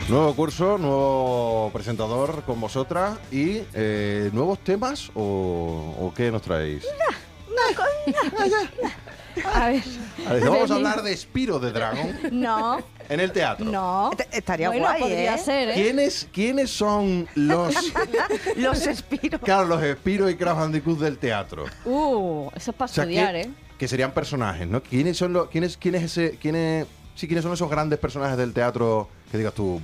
Nuevo curso, nuevo presentador con vosotras y nuevos temas o qué nos traéis. A ver. Vamos a hablar de Spyro the Dragon No, en el teatro. no. Estaría Bueno, guay, podría ¿eh? ser, ¿eh? ¿Quiénes son los Los Spyro. claro, los Spyro y Crash Bandicoot del teatro? Eso es para O sea, estudiar, ¿eh? que serían personajes, ¿no? ¿Quiénes son los quiénes son esos grandes personajes del teatro que digas tú,